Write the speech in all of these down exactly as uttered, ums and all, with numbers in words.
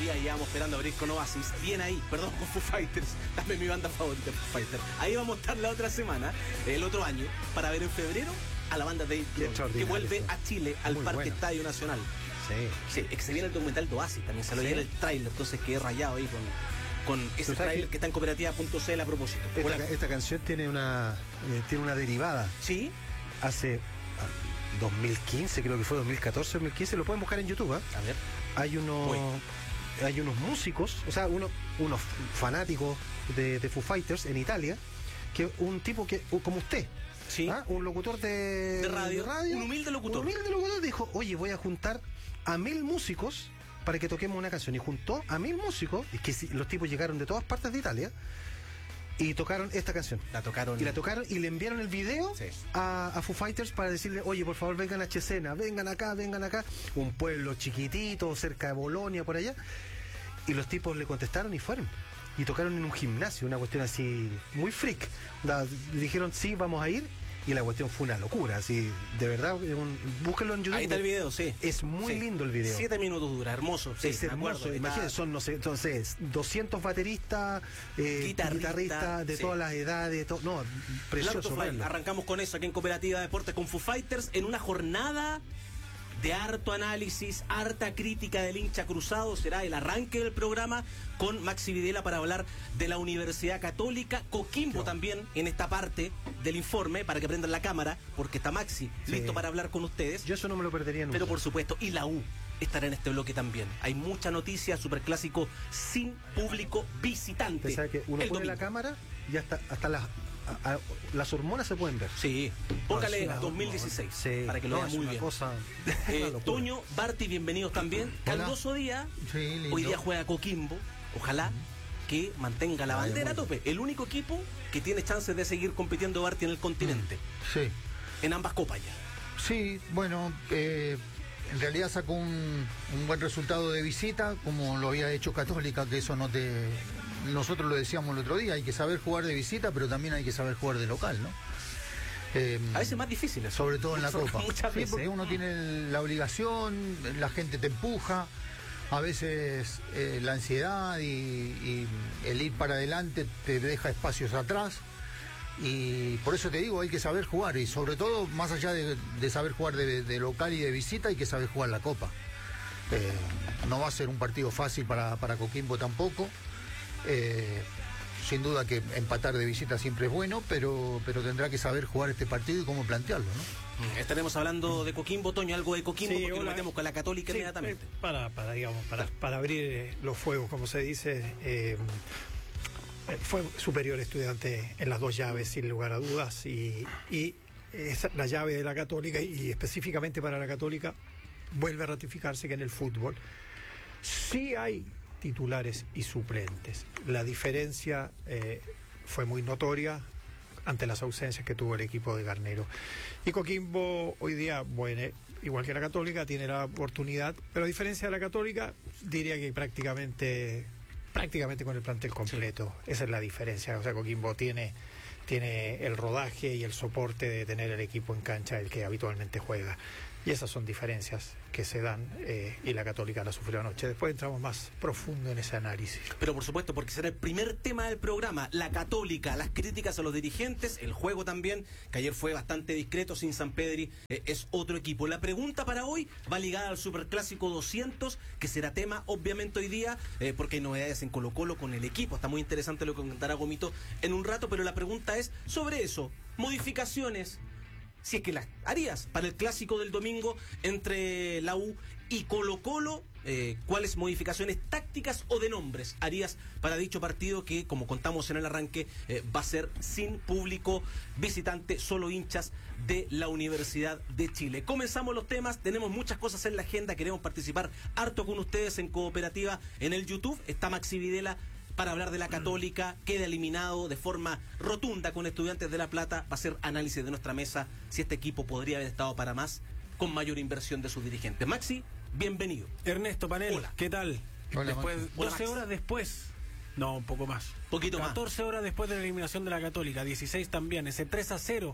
día llevamos esperando abrir con Oasis, bien ahí, perdón, con Foo Fighters, dame mi banda favorita, Foo Fighters. Ahí vamos a estar la otra semana, el otro año, para ver en febrero a la banda de que vuelve a Chile, al Parque bueno. Estadio Nacional. Sí. Sí, es que se viene el documental de Oasis, también se lo viene ¿Sí? el tráiler, entonces quedé rayado ahí con, con ese tráiler que está en cooperativa punto c l a propósito. Esta, esta canción tiene una, eh, tiene una derivada. Sí. Hace dos mil quince, creo que fue dos mil catorce, dos mil quince, lo pueden buscar en YouTube, ¿eh? A ver. Hay unos, hay unos músicos, o sea, uno, unos fanáticos de, de Foo Fighters en Italia, que un tipo que, como usted, ¿Sí? ¿ah? un locutor de, de, radio, de radio, un humilde locutor. Un humilde locutor dijo, oye, voy a juntar a mil músicos para que toquemos una canción. Y juntó a mil músicos, y que si, los tipos llegaron de todas partes de Italia, y tocaron esta canción. La tocaron. Y la tocaron y le enviaron el video sí. a, a Foo Fighters para decirle, oye, por favor, vengan a Cesena, vengan acá, vengan acá. Un pueblo chiquitito, cerca de Bolonia, por allá. Y los tipos le contestaron y fueron. Y tocaron en un gimnasio, una cuestión así muy freak. Da, dijeron, sí, vamos a ir. Y la cuestión fue una locura, así, de verdad, un, búsquenlo en YouTube. Ahí está el video, sí. Es muy sí. lindo el video. Siete minutos dura, hermoso. Sí, es hermoso, imagínense, son, no sé, entonces, doscientos bateristas, eh, guitarristas guitarrista de sí. todas las edades, to, no, precioso. Arrancamos con eso aquí en Cooperativa Deportes con Foo Fighters, en una jornada de harto análisis, harta crítica del hincha cruzado. Será el arranque del programa con Maxi Videla para hablar de la Universidad Católica, Coquimbo no. también en esta parte del informe, para que prendan la cámara, porque está Maxi sí. listo para hablar con ustedes. Yo eso no me lo perdería nunca. Pero por supuesto, y la U estará en este bloque también. Hay mucha noticia, superclásico sin público visitante. ¿Sabe que uno el pone domingo. La cámara y hasta, hasta las... A, a, las hormonas se pueden ver. Sí, póngale no, dos mil dieciséis sí, para que lo no, vea muy bien. Cosa, eh, Toño, Barty, bienvenidos también. Caldoso día. Sí, hoy día juega Coquimbo. Ojalá que mantenga la bandera a tope. El único equipo que tiene chances de seguir compitiendo Barty en el continente. Sí. En ambas copas ya. Sí, bueno, eh, en realidad sacó un, un buen resultado de visita, como lo había hecho Católica, que eso no te... Nosotros lo decíamos el otro día, hay que saber jugar de visita, pero también hay que saber jugar de local, ¿no? Eh, a veces más difícil, sobre todo en la Copa. Muchas sí, veces. Porque uno tiene la obligación, la gente te empuja, a veces eh, la ansiedad y, y el ir para adelante te deja espacios atrás. Y por eso te digo, hay que saber jugar, y sobre todo, más allá de, de saber jugar de, de local y de visita, hay que saber jugar la Copa. Eh, no va a ser un partido fácil para, para Coquimbo tampoco. Eh, sin duda que empatar de visita siempre es bueno, pero, pero tendrá que saber jugar este partido y cómo plantearlo, ¿no? Estaremos hablando de Coquimbo, Toño, algo de Coquimbo, sí, porque hola. Nos metemos con la Católica sí, inmediatamente. Para, para, digamos, para, para abrir los fuegos, como se dice, eh, fue superior Estudiante en las dos llaves, sin lugar a dudas, y, y esa, la llave de la Católica, y específicamente para la Católica, vuelve a ratificarse que en el fútbol sí hay titulares y suplentes. La diferencia eh, fue muy notoria ante las ausencias que tuvo el equipo de Garnero. Y Coquimbo hoy día, bueno, igual que la Católica, tiene la oportunidad, pero a diferencia de la Católica, diría que prácticamente prácticamente con el plantel completo. Sí. Esa es la diferencia. O sea, Coquimbo tiene tiene el rodaje y el soporte de tener el equipo en cancha el que habitualmente juega. Y esas son diferencias que se dan eh, y la Católica la sufrió anoche. Después entramos más profundo en ese análisis. Pero por supuesto, porque será el primer tema del programa, la Católica, las críticas a los dirigentes, el juego también, que ayer fue bastante discreto sin Sampedri, eh, es otro equipo. La pregunta para hoy va ligada al Superclásico doscientos, que será tema obviamente hoy día, eh, porque hay novedades en Colo Colo con el equipo. Está muy interesante lo que contará Gomito en un rato, pero la pregunta es sobre eso, modificaciones, si es que las harías para el clásico del domingo entre la U y Colo Colo, eh, ¿cuáles modificaciones tácticas o de nombres harías para dicho partido que, como contamos en el arranque, eh, va a ser sin público visitante, solo hinchas de la Universidad de Chile? Comenzamos los temas, tenemos muchas cosas en la agenda, queremos participar harto con ustedes en Cooperativa en el YouTube. Está Maxi Videla para hablar de la Católica, queda eliminado de forma rotunda con Estudiantes de La Plata. Va a ser análisis de nuestra mesa si este equipo podría haber estado para más con mayor inversión de sus dirigentes. Maxi, bienvenido. Ernesto Panel, hola. ¿Qué tal? Hola, después, hola, doce Max. horas después, no, un poco más. Poquito más. catorce horas después de la eliminación de la Católica, dieciséis también, ese tres a cero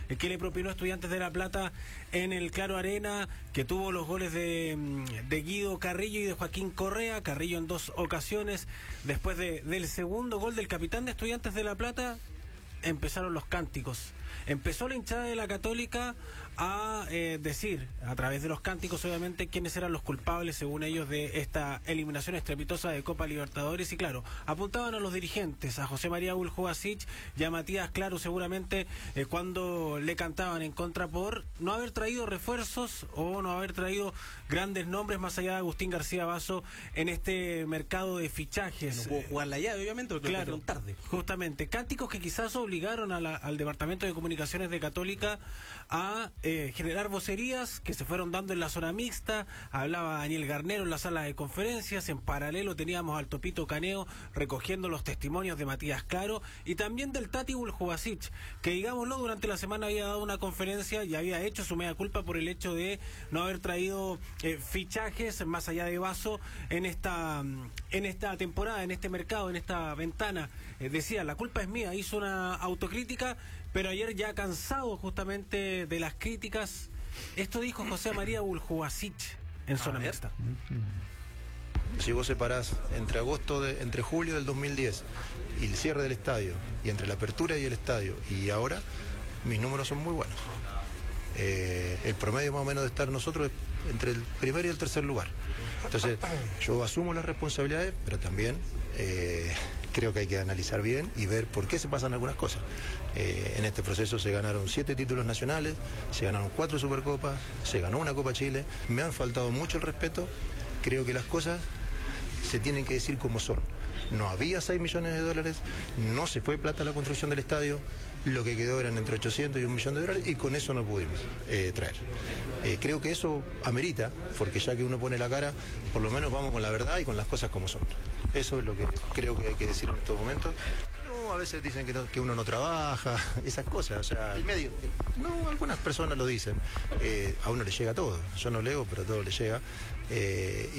eh, que le propinó a Estudiantes de La Plata en el Claro Arena, que tuvo los goles de, de Guido Carrillo y de Joaquín Correa, Carrillo en dos ocasiones. Después de, del segundo gol del capitán de Estudiantes de La Plata, empezaron los cánticos. Empezó la hinchada de la Católica a eh, decir, a través de los cánticos obviamente, quiénes eran los culpables, según ellos, de esta eliminación estrepitosa de Copa Libertadores. Y claro, apuntaban a los dirigentes, a José María Buljubasic y a Matías Claro, seguramente, eh, cuando le cantaban en contra por no haber traído refuerzos o no haber traído grandes nombres más allá de Agustín García Basso en este mercado de fichajes. No pudo jugar la llave, obviamente, porque claro, lo tarde. Justamente, cánticos que quizás obligaron a la, al Departamento de Comunicaciones de Católica a eh, generar vocerías que se fueron dando en la zona mixta. Hablaba Daniel Garnero en la sala de conferencias. En paralelo teníamos al Topito Caneo recogiendo los testimonios de Matías Claro y también del Tati Buljubasic, que, digámoslo, durante la semana había dado una conferencia y había hecho su mea culpa por el hecho de no haber traído eh, fichajes más allá de Basso en esta en esta temporada, en este mercado, en esta ventana. Eh, decía, la culpa es mía. Hizo una autocrítica, pero ayer, ya cansado justamente de las críticas, esto dijo José María Buljubasic en zona mixta. Si vos separás entre agosto, de, entre julio del dos mil diez y el cierre del estadio, y entre la apertura y el estadio, y ahora, mis números son muy buenos. Eh, el promedio más o menos de estar nosotros es entre el primer y el tercer lugar. Entonces, yo asumo las responsabilidades, pero también eh, creo que hay que analizar bien y ver por qué se pasan algunas cosas. Eh, en este proceso se ganaron siete títulos nacionales, se ganaron cuatro Supercopas, se ganó una Copa Chile. Me han faltado mucho el respeto. Creo que las cosas se tienen que decir como son. No había seis millones de dólares, no se fue plata a la construcción del estadio, lo que quedó eran entre ochocientos y un millón de dólares y con eso no pudimos eh, traer. Eh, creo que eso amerita, porque ya que uno pone la cara, por lo menos vamos con la verdad y con las cosas como son. Eso es lo que creo que hay que decir en estos momentos. No, a veces dicen que, no, que uno no trabaja, esas cosas, o sea, el medio. No, algunas personas lo dicen. Eh, a uno le llega todo, yo no leo, pero a todo le llega. Eh,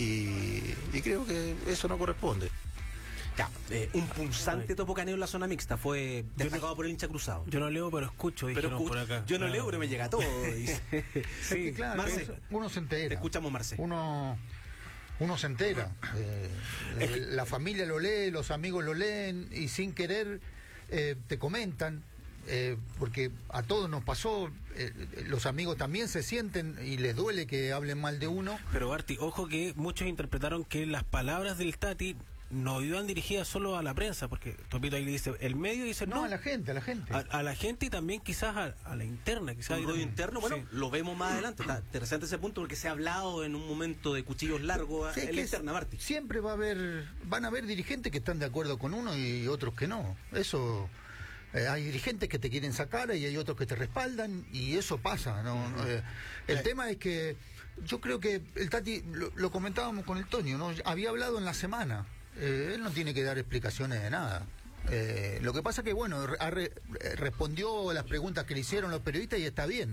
y, y creo que eso no corresponde. Ya, eh, un punzante Topo Caneo en la zona mixta, fue destacado por el hincha cruzado. Yo no leo, pero escucho, pero dijeron por acá. Yo no Claro. leo, pero me llega todo. Dice. Es que, claro, Marce, es- uno se entera. te escuchamos, Marce. Uno, uno se entera. Eh, Es que- eh, la familia lo lee, los amigos lo leen y sin querer eh, te comentan. Eh, porque a todos nos pasó, eh, los amigos también se sienten y les duele que hablen mal de uno. Pero Barty, ojo que muchos interpretaron que las palabras del Tati no iban dirigidas solo a la prensa, porque Topito ahí le dice, el medio dice No, no, a la gente, a la gente. a, a la gente y también quizás a, a la interna. Quizás Un rollo interno, bueno, Sí. lo vemos más adelante. Está interesante ese punto porque se ha hablado en un momento de cuchillos largos Sí, es en la que interna, Marti. siempre va a haber, van a haber dirigentes que están de acuerdo con uno y otros que no. Eso, eh, hay dirigentes que te quieren sacar y hay otros que te respaldan y eso pasa. ¿no? No, eh, el Eh. tema es que yo creo que el Tati, lo, lo comentábamos con el Toño, ¿no? Había hablado en la semana. Eh, él no tiene que dar explicaciones de nada. Eh, lo que pasa que, bueno, ha re- eh, respondió a las preguntas que le hicieron los periodistas y está bien.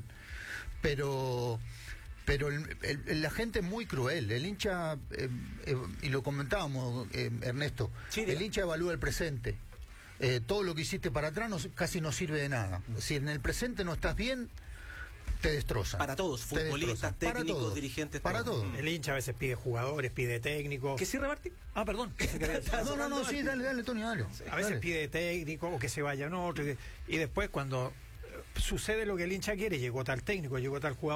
Pero... Pero el, el- la gente es muy cruel. El hincha, eh, eh, y lo comentábamos, eh, Ernesto, Sí, el diga. hincha evalúa el presente. Eh, todo lo que hiciste para atrás no- casi no sirve de nada. Si en el presente no estás bien, te destrozan. Para todos, Te futbolistas, destrozan. Para técnicos, todos. dirigentes, Para todos. todos. El hincha a veces pide jugadores, pide técnicos. ¿Qué cierre, Marti? Ah, perdón. No, no, no, sí, dale, dale, Toño, dale. A veces Dale. pide técnico o que se vayan otros. Y, y después cuando eh, sucede lo que el hincha quiere, llegó tal técnico, llegó tal jugador.